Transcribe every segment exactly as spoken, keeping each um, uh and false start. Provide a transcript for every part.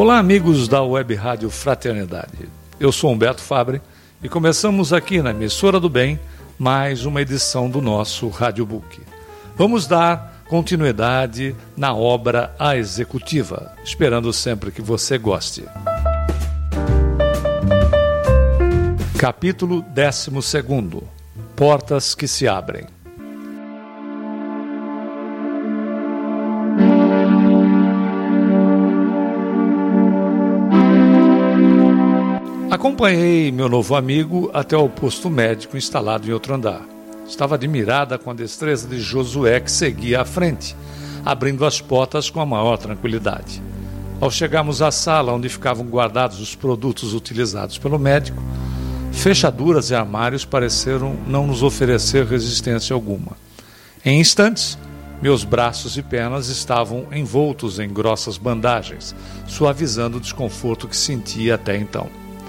Olá, amigos da Web Rádio Fraternidade. Eu sou Humberto Fabre e começamos aqui na Emissora do Bem mais uma edição do nosso Radiobook. Vamos dar continuidade na obra A Executiva, esperando sempre que você goste. Capítulo décimo segundo. Portas que se abrem. Acompanhei meu novo amigo até o posto médico instalado em outro andar. Estava admirada com a destreza de Josué, que seguia à frente, abrindo as portas com a maior tranquilidade. Ao chegarmos à sala onde ficavam guardados os produtos utilizados pelo médico, fechaduras e armários pareceram não nos oferecer resistência alguma. Em instantes, meus braços e pernas estavam envoltos em grossas bandagens, suavizando o desconforto que sentia até então.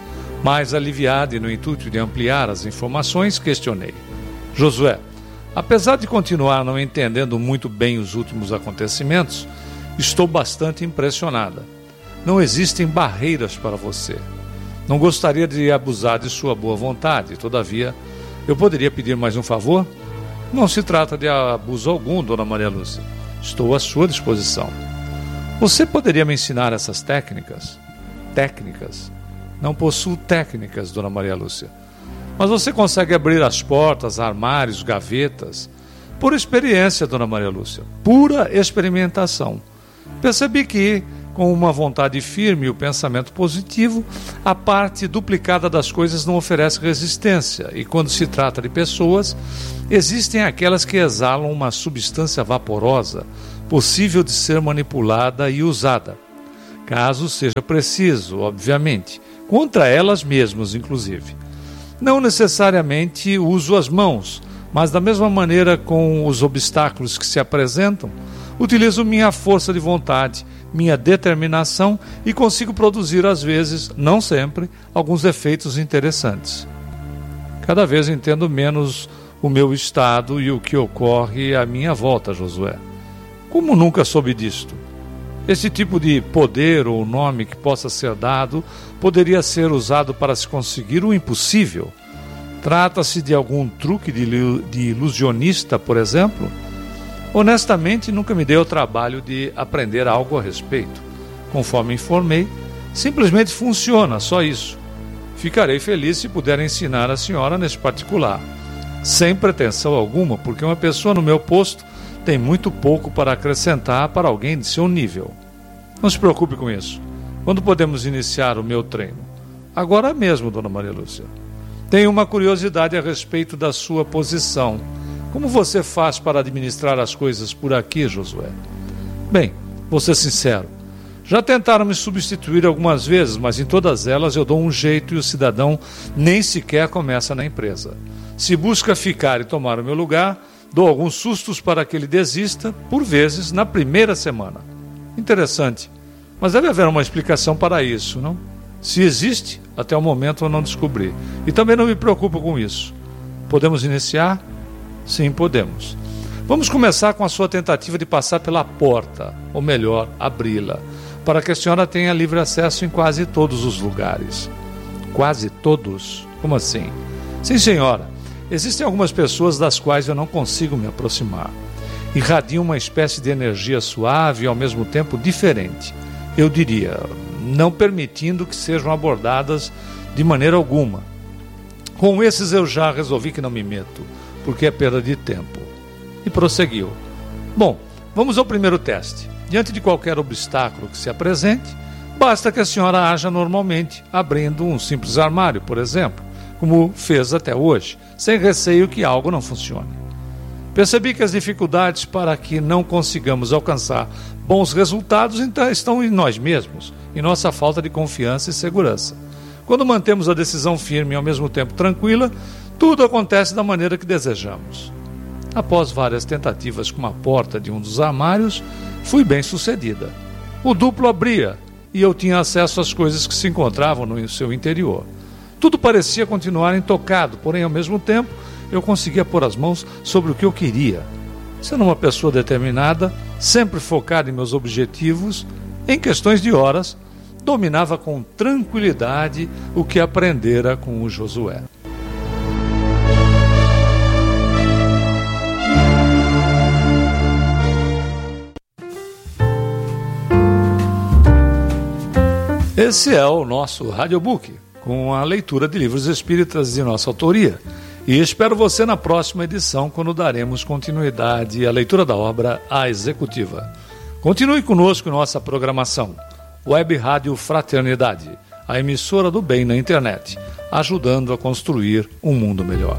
Mais aliviado e no intuito de ampliar as informações, questionei. Josué, apesar de continuar não entendendo muito bem os últimos acontecimentos, estou bastante impressionada. Não existem barreiras para você. Não gostaria de abusar de sua boa vontade, todavia, eu poderia pedir mais um favor? Não se trata de abuso algum, Dona Maria Lúcia. Estou à sua disposição. Você poderia me ensinar essas técnicas? Técnicas? Não possuo técnicas, Dona Maria Lúcia. Mas você consegue abrir as portas, armários, gavetas. Por experiência, Dona Maria Lúcia. Pura experimentação. Percebi que, com uma vontade firme e o pensamento positivo, a parte duplicada das coisas não oferece resistência. E quando se trata de pessoas, existem aquelas que exalam uma substância vaporosa, possível de ser manipulada e usada. Caso seja preciso, obviamente. Contra elas mesmas, inclusive. Não necessariamente uso as mãos, mas da mesma maneira com os obstáculos que se apresentam, utilizo minha força de vontade, minha determinação e consigo produzir às vezes, não sempre, alguns efeitos interessantes. Cada vez entendo menos o meu estado e o que ocorre à minha volta, Josué. Como nunca soube disto? Esse tipo de poder ou nome que possa ser dado poderia ser usado para se conseguir o impossível. Trata-se de algum truque de, de ilusionista, por exemplo? Honestamente, nunca me dei o trabalho de aprender algo a respeito. Conforme informei, simplesmente funciona, só isso. Ficarei feliz se puder ensinar a senhora nesse particular. Sem pretensão alguma, porque uma pessoa no meu posto tem muito pouco para acrescentar para alguém de seu nível. Não se preocupe com isso. Quando podemos iniciar o meu treino? Agora mesmo, Dona Maria Lúcia. Tenho uma curiosidade a respeito da sua posição. Como você faz para administrar as coisas por aqui, Josué? Bem, vou ser sincero. Já tentaram me substituir algumas vezes, mas em todas elas eu dou um jeito e o cidadão nem sequer começa na empresa. Se busca ficar e tomar o meu lugar, dou alguns sustos para que ele desista, por vezes, na primeira semana. Interessante, mas deve haver uma explicação para isso, não? Se existe, até o momento eu não descobri. E também não me preocupo com isso. Podemos iniciar? Sim, podemos. Vamos começar com a sua tentativa de passar pela porta, ou melhor, abri-la, para que a senhora tenha livre acesso em quase todos os lugares. Quase todos? Como assim? Sim, senhora. Existem algumas pessoas das quais eu não consigo me aproximar. Irradiam uma espécie de energia suave e ao mesmo tempo diferente. Eu diria, não permitindo que sejam abordadas de maneira alguma. Com esses eu já resolvi que não me meto, porque é perda de tempo. E prosseguiu. Bom, vamos ao primeiro teste. Diante de qualquer obstáculo que se apresente, basta que a senhora haja normalmente, abrindo um simples armário, por exemplo, como fez até hoje, sem receio que algo não funcione. Percebi que as dificuldades para que não consigamos alcançar bons resultados estão em nós mesmos, em nossa falta de confiança e segurança. Quando mantemos a decisão firme e ao mesmo tempo tranquila, tudo acontece da maneira que desejamos. Após várias tentativas com a porta de um dos armários, fui bem sucedida. O duplo abria e eu tinha acesso às coisas que se encontravam no seu interior. Tudo parecia continuar intocado, porém, ao mesmo tempo, eu conseguia pôr as mãos sobre o que eu queria. Sendo uma pessoa determinada, sempre focada em meus objetivos, em questões de horas, dominava com tranquilidade o que aprendera com o Josué. Esse é o nosso Radiobook, com a leitura de livros espíritas de nossa autoria. E espero você na próxima edição, quando daremos continuidade à leitura da obra A Executiva. Continue conosco em nossa programação. Web Rádio Fraternidade, a emissora do bem na internet, ajudando a construir um mundo melhor.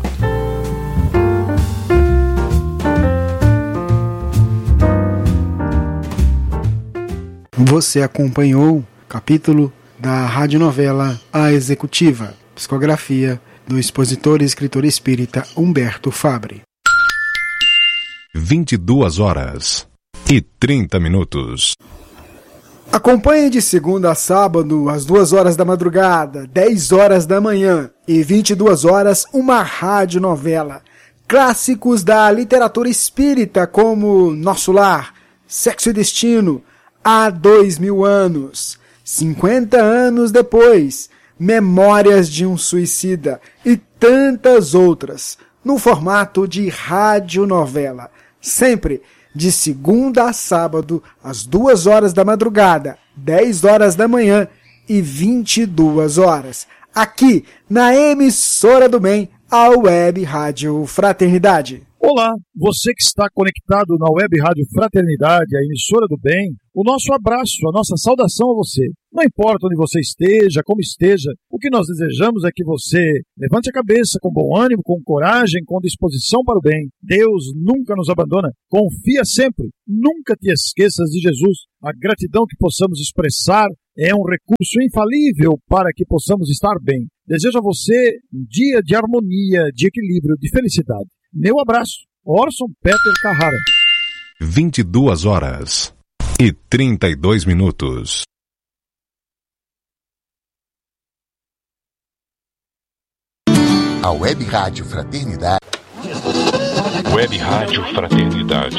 Você acompanhou capítulo da radionovela A Executiva, psicografia do expositor e escritor espírita Humberto Fabre. vinte e duas horas e trinta minutos. Acompanhe de segunda a sábado, às duas horas da madrugada, dez horas da manhã e vinte e duas horas, uma radionovela. Clássicos da literatura espírita como Nosso Lar, Sexo e Destino, Há Dois Mil Anos, cinquenta anos depois, Memórias de um Suicida e tantas outras, no formato de radionovela, sempre de segunda a sábado, às duas horas da madrugada, dez horas da manhã e vinte e duas horas, aqui na emissora do bem, a Web Rádio Fraternidade. Olá, você que está conectado na Web Rádio Fraternidade, a emissora do bem, o nosso abraço, a nossa saudação a você. Não importa onde você esteja, como esteja, o que nós desejamos é que você levante a cabeça com bom ânimo, com coragem, com disposição para o bem. Deus nunca nos abandona. Confia sempre, nunca te esqueças de Jesus. A gratidão que possamos expressar é um recurso infalível para que possamos estar bem. Desejo a você um dia de harmonia, de equilíbrio, de felicidade. Meu abraço, Orson Peter Carrara. vinte e duas horas e trinta e dois minutos. A Web Rádio Fraternidade. Web Rádio Fraternidade.